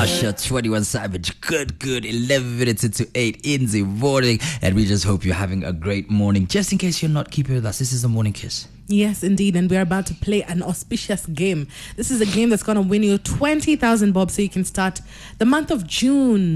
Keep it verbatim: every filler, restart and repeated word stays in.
Usher, twenty-one Savage. Good, good. eleven minutes into eight in the morning. And we just hope you're having a great morning. Just in case you're not keeping with us, this is the Morning Kiss. Yes, indeed. And we're about to play an auspicious game. This is a game that's going to win you twenty thousand bob so you can start the month of June